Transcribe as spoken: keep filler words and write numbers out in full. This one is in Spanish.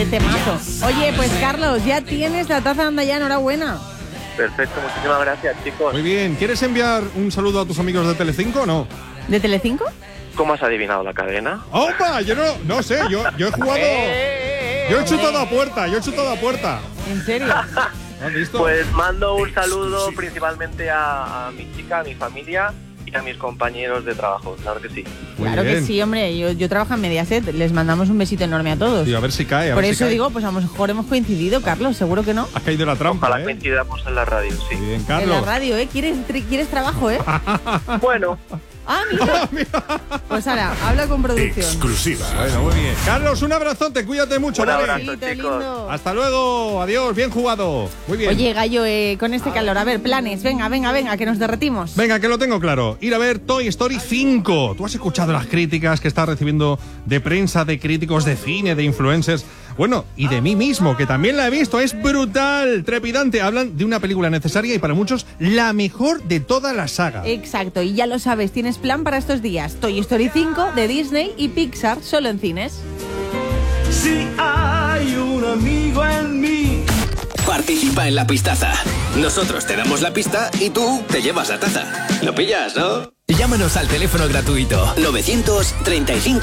Qué temazo. Oye, pues Carlos, ya tienes la taza, anda ya, enhorabuena. Perfecto, muchísimas gracias, chicos. Muy bien, ¿quieres enviar un saludo a tus amigos de Telecinco o no? ¿De Telecinco? ¿Cómo has adivinado la cadena? ¡Opa! Yo no, no sé, yo, yo he jugado... Yo he chutado a puerta, yo he chutado a puerta. ¿En serio? ¿Has visto? Pues mando un saludo principalmente a, a mi chica, a mi familia y a mis compañeros de trabajo, claro que sí. Muy Claro bien. que sí, hombre. Yo, yo trabajo en Mediaset. Les mandamos un besito enorme a todos. Y a ver si cae, a Por ver eso si cae. digo, pues a lo mejor hemos coincidido, Carlos, seguro que no. Has caído en la trampa, Ojalá ¿eh? coincidamos en la radio, sí. Muy bien, En Carlos. la radio, ¿eh? ¿Quieres, tri- ¿quieres trabajo, eh? Bueno, Ah, mira. Pues ahora, habla con producción. Exclusiva. Bueno, muy bien. Carlos, un abrazote, cuídate mucho, Un ¿vale? abrazo. Besito, chicos. lindo. Hasta luego, adiós, bien jugado. Muy bien. Oye, Gallo, eh, con este calor, a ver, planes, venga, venga, venga, que nos derretimos. Venga, que lo tengo claro. Ir a ver Toy Story cinco. ¿Tú has escuchado las críticas que está recibiendo de prensa, de críticos de cine, de influencers? Bueno, y de mí mismo, que también la he visto. Es brutal, trepidante. Hablan de una película necesaria y para muchos la mejor de toda la saga. Exacto, y ya lo sabes, tienes plan para estos días. Toy Story cinco de Disney y Pixar, solo en cines. Si hay un amigo en mí. Participa en la pistaza. Nosotros te damos la pista y tú te llevas la taza. ¿Lo pillas, no? Llámanos al teléfono gratuito novecientos treinta y cinco